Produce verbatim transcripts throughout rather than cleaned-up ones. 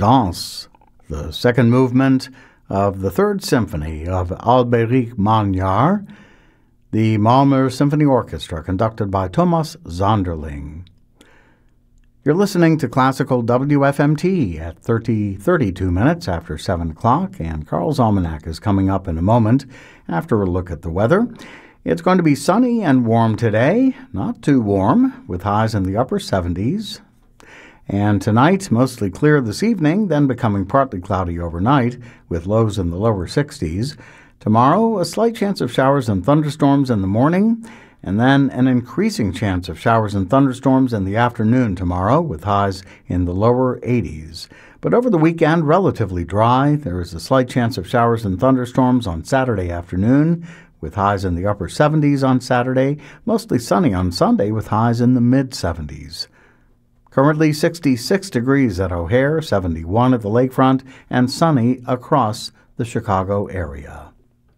Danse, the second movement of the Third Symphony of Alberic Magnard, the Malmö Symphony Orchestra, conducted by Thomas Zonderling. You're listening to Classical W F M T at thirty, thirty-two minutes after seven o'clock, and Carl's Almanac is coming up in a moment after a look at the weather. It's going to be sunny and warm today, not too warm, with highs in the upper seventies. And tonight, mostly clear this evening, then becoming partly cloudy overnight, with lows in the lower sixties. Tomorrow, a slight chance of showers and thunderstorms in the morning, and then an increasing chance of showers and thunderstorms in the afternoon tomorrow, with highs in the lower eighties. But over the weekend, relatively dry. There is a slight chance of showers and thunderstorms on Saturday afternoon, with highs in the upper seventies on Saturday, mostly sunny on Sunday with highs in the mid-seventies. Currently sixty-six degrees at O'Hare, seventy-one at the lakefront, and sunny across the Chicago area.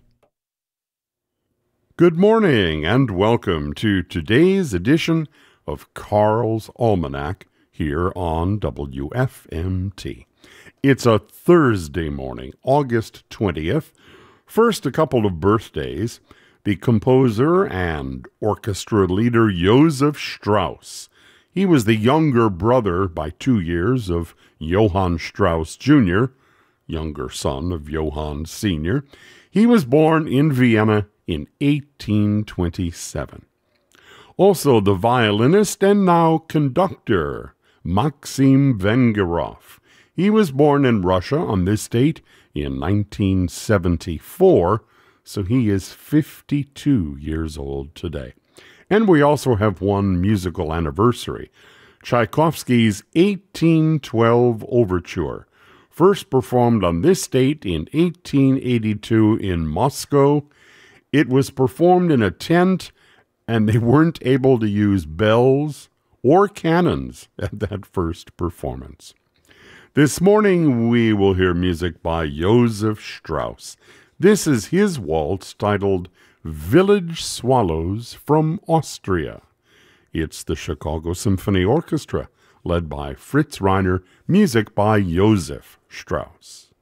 Good morning and welcome to today's edition of Carl's Almanac here on W F M T. It's a Thursday morning, August twentieth. First, a couple of birthdays. The composer and orchestra leader Joseph Strauss. He was the younger brother by two years of Johann Strauss Junior, younger son of Johann Senior He was born in Vienna in eighteen twenty-seven. Also, the violinist and now conductor Maxim Vengerov. He was born in Russia on this date in nineteen seventy-four, so he is fifty-two years old today. And we also have one musical anniversary, Tchaikovsky's eighteen twelve Overture, first performed on this date in eighteen eighty-two in Moscow. It was performed in a tent, and they weren't able to use bells or cannons at that first performance. This morning, we will hear music by Joseph Strauss. This is his waltz titled Village Swallows from Austria. It's the Chicago Symphony Orchestra, led by Fritz Reiner, music by Joseph Strauss.